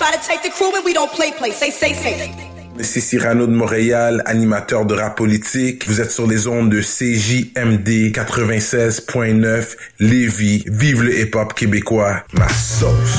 Try to take the crew and we don't play. Say. C'est Cyrano de Montréal, animateur de rap politique. Vous êtes sur les ondes de CJMD 96.9 Lévis. Vive le hip-hop québécois. Ma sauce.